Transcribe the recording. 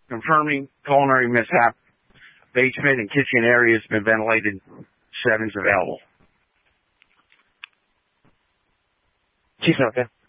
confirming culinary mishap. Basement and kitchen areas been ventilated. 7's available. Sí, señor.